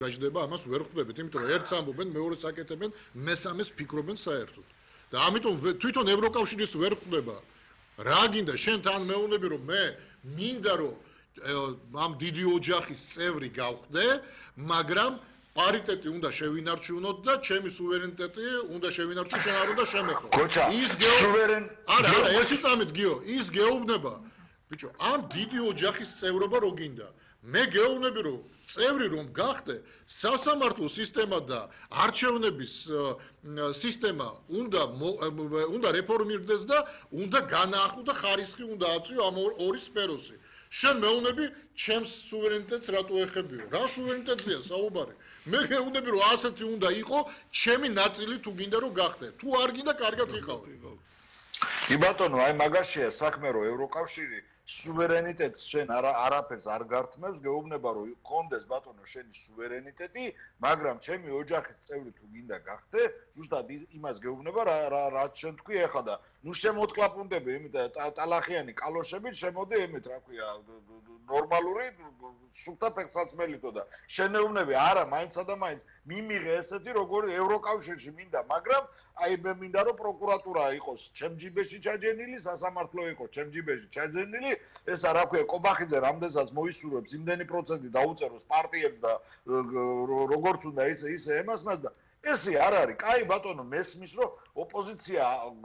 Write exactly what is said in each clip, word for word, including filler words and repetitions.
გაჯდება ამას ვერ ხვდებით, იმიტომ რომ ერთს ამბობენ, მეორეს აკეთებენ, მესამეს ფიქრობენ საერთოდ. და ამიტომ თვითონ ევროკავშირის ვერ ხვდება. რა გინდა შენ თან მეუბნები რომ მე მინდა რომ ამ დიდი ოჯახის წევრი გავხდე, მაგრამ პარიტეტი უნდა შევინარჩუნოთ და ჩემი სუვერენიტეტი უნდა შევინარჩუნო, შენ არ უნდა შემეხო. ის სუვერენ არა, არა, ერთი წამით გიო, ის გეუბნება. ბიჭო, ამ დიდი ოჯახის წევრობა რო გინდა. მე გეუბნები რომ წევრი რომ გახდე, სასამართლო სისტემა და არჩევნების სისტემა უნდა უნდა რეფორმირდეს და უნდა განაახლო და ხარისხი უნდა აწვიო ამ ორი სფეროსი. შენ მეუბნები ჩემს სუვერენიტეტს რატო ეხებიო? რა სუვერენიტეტზეა საუბარი? მე გეუბნები რომ ასეთი უნდა იყო ჩემი ნაწილი თუ გინდა რომ გახდე. თუ არ გინდა კარგად იყავ. კი ბატონო, აი მაგაშია საქმე რომ ევროკავშირი სუვერენიტეტს შენ არა არაფერს არ გართმევს, გეუბნება რომ კონდეს ბატონო შენი სუვერენიტეტი, მაგრამ ჩემი ოჯახის წევრი თუ გინდა გახდე, ზუსტად იმას გეუბნება რა რაც შენ თქვი ახლა და ნუ შემოთკლაპუნდები იმით ტალახიანი კალოშებით შემოდი იმით რა ქვია ნორმალური სულთა ფეხსაცმელითო და შენეუბნები არა მაინცსა და მაინც მიმიღე ესეთი როგორი ევროკავშირში მინდა, მაგრამ აი მე მინდა რომ პროკურატურა იყოს ჩემ ჯიბეში ჩაჯენილი, სასამართლო იყოს ჩემ ჯიბეში ჩაჯენილი, ესა რა ქვია კობახიძე რამდენსაც მოისურვებს იმდენი პროცენტი დაუწეროს პარტიებს და როგორც უნდა ისე ისე ემასნას და ესე არ არის. კაი ბატონო, მესმის რომ ოპოზიცია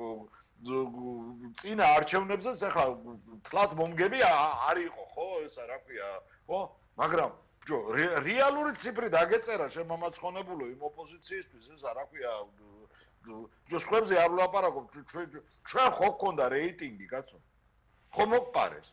წინა არჩევნებზე ახლა თლაც მომგები არ იყო, ხო, ესა რა ქვია, ხო? მაგრამ ბიჭო, რეალური ციფრი დაგეწერა შემამაცხონებულო იმ ოპოზიციისთვის, ესა რა ქვია, ბიჭო, სხვებზე არ ვლაპარაკობ, ჩვენ ჩვენ ხო გქონდა რეიტინგი, კაცო. ხო მოგპარეს.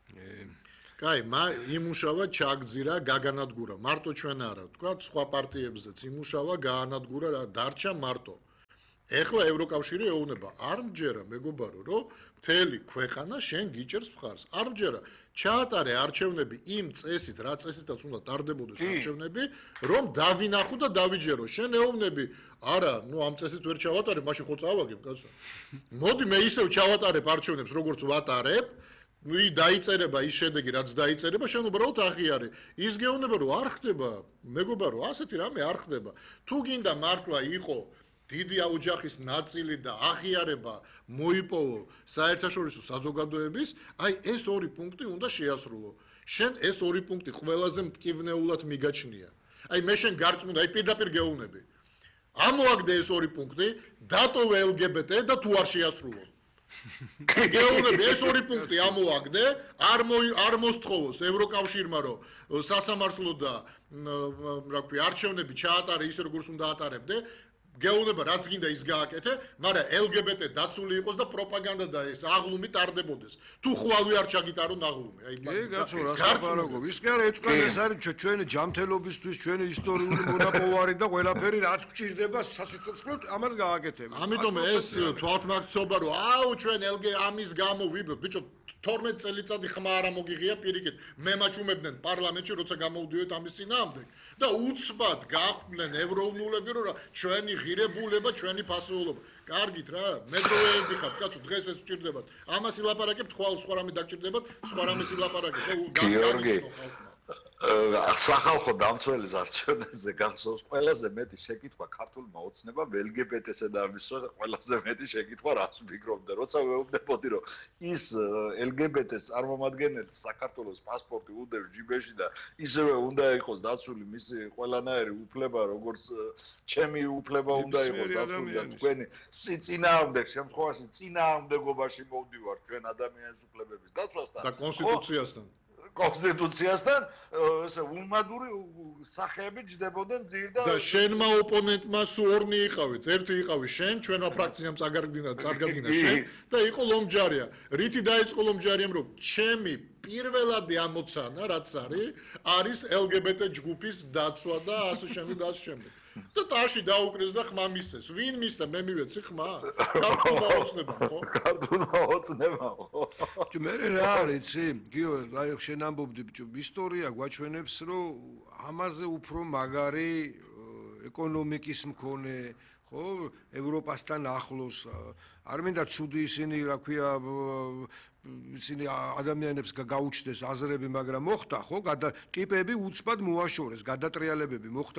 კაი, იმუშავა, ჩაგძირა, გაგანადგურა. მარტო ჩვენ არა, თქვა, სხვა პარტიებზეც იმუშავა, გაანადგურა, დარჩა მარტო. ეხლა ევროკავშირი ეუბნება, არ მჯერა მეგობარო, რომ მთელი ქვეყანა შენ გიჭერს მხარს. არ მჯერა, ჩაატარე არჩევნები იმ წესით, რა წესითაც უნდა ტარდებოდეს არჩევნები, რომ დავინახო და დავიჯერო. შენ ეუბნები, არა, ნუ ამ წესით ვერ ჩავატარებ, მაშინ ხო წავაგებ, კაცო. მოდი მე ისევ ჩავატარებ არჩევნებს, როგორც ვატარებ. ნუ დაიწერება ის შედეგი, რაც დაიწერება, შენ უბრალოდ აღიარე. ის გეუბნება, რომ არ ხდება, მეგობარო, ასეთი რამე არ ხდება. თუ გინდა მართლა იყო დიდი ოჯახის ნაწილი და აღიარება მოიპოვო საერთაშორისო საზოგადოების, აი ეს ორი პუნქტი უნდა შეასრულო. შენ ეს ორი პუნქტი ყველაზე მტკივნეულად მიგაჩნია. აი მე შენ გარწმუნდა, აი პირდაპირ გეუბნები. ამოაგდე ეს ორი პუნქტი, დატოვე ელ გი ბი ტე და თუ არ შეასრულო. გეუბნები ეს ორი პუნქტი ამოაგდე, არ არ მოსთხოვოს ევროკავშირმა რომ სასამართლო და რა ქვია არჩევნები ჩაატარე ისე როგორც უნდა ატარებდე. გეუბნება რაც გინდა ის გააკეთე, მაგრამ ელ გი ბი ტე დაცული იყოს და პროპაგანდა და ეს აღლუმი ტარდებოდეს. თუ ხვალვი არ ჩაგიტარონ აღლუმი. აი კი, კაცო, რა საპარაკობ. ის კი არა, ეწყვეტ ეს არის ჩვენი ჯანმრთელობისთვის, ჩვენი ისტორიული მონაპოვარი და ყველაფერი რაც გვჭირდება სასიცოცხლოდ, ამას გააკეთებ. ამიტომ ეს თვალთმაქცობა რომ აუ ჩვენ ელ გი ამის გამო ვიბებ, ბიჭო, თორმეტ წელიწადი ხმა არ მოგიღია პირიქით. მე მაჩუმებდნენ პარლამენტში, როცა გამოვდიოდი ამის წინააღმდეგ და უცბად გახვდნენ ევროუნულები, რომ ჩვენი ღირებულება, ჩვენი ფასეულობა. კარგით რა, მედროვეები ხართ, კაცო, დღეს ეს გჭირდებათ. ამას ილაპარაკებთ, ხვალ სხვა რამე დაგჭირდებათ, სხვა რამეს ილაპარაკებთ. გიორგი, სახალხო დამცველის არჩევნებზე გახსოვს ყველაზე მეტი შეკითხვა ქართულმა ოცნებამ ელ გი ბი ტე-სა და ამის ყველაზე მეტი შეკითხვა რას ვფიქრობდე, როცა ვეუბნებოდი, რომ ის ელ გი ბი ტე-ს წარმომადგენელი საქართველოს პასპორტი უდევს ჯიბეში და ისევე უნდა იყოს დაცული მისი ყველანაირი უფლება, როგორც ჩემი უფლება უნდა იყოს დაცული და თქვენი წინააღმდეგ შემთხვევაში წინააღმდეგობაში მოვდივარ ჩვენ ადამიანის უფლებების დაცვასთან და კონსტიტუციასთან. კონსტიტუციასთან ესე უმადური სახეები ჯდებოდნენ ძირ და და შენმა ოპონენტმა სულ ორნი იყავით. ერთი იყავი შენ, ჩვენმა ფრაქციამ წაგარგინა, წარგაგინა შენ და იყო ლომჯარია. რითი დაიწყო ლომჯარიამ, რომ ჩემი პირველადი ამოცანა, რაც არის, არის ელ გი ბი ტე ჯგუფის დაცვა და ასე შემდეგ და ასე შემდეგ. და ტაში დაუკრეს და ხმა მისცეს. ვინ მისცა? მე მივეცი ხმა. ქართულმა ოცნებამ, ხო? ქართულმა ოცნებამ, ხო? ბიჭო, მე რა არის, იცი? გიო, აი შენ ამბობდი, ბიჭო, ისტორია გვაჩვენებს, რომ ამაზე უფრო მაგარი ეკონომიკის მქონე, ხო, ევროპასთან ახლოს არ მინდა ცუდი ისინი, რა ქვია, ისინი ადამიანებს გაუჩნდეს აზრები, მაგრამ მოხდა ხო? ტიპები უცბად მოაშორეს, გადატრიალებები მოხდა